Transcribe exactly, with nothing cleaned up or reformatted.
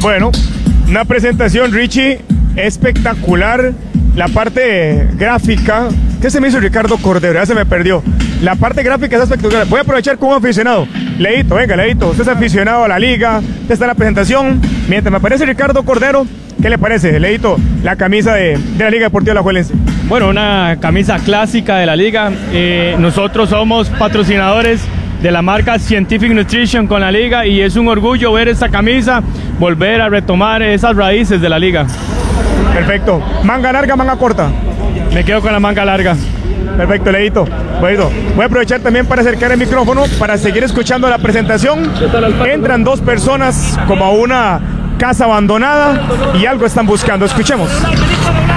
Bueno, una presentación, Richie, espectacular. La parte gráfica, ¿qué se me hizo Ricardo Cordero? Ya se me perdió. La parte gráfica es espectacular. Voy a aprovechar como aficionado. Leito, venga, Leito, usted es aficionado a la liga, usted está en la presentación. Mientras me aparece Ricardo Cordero, ¿qué le parece, Leito, la camisa de, de la Liga Deportiva Alajuelense? Bueno, una camisa clásica de la liga. Eh, nosotros somos patrocinadores de la marca Scientific Nutrition con la liga y es un orgullo ver esta camisa, volver a retomar esas raíces de la liga. Perfecto. ¿Manga larga, manga corta? Me quedo con la manga larga. Perfecto, Leito. Bueno, voy a aprovechar también para acercar el micrófono para seguir escuchando la presentación. Entran dos personas como a una casa abandonada y algo están buscando. Escuchemos.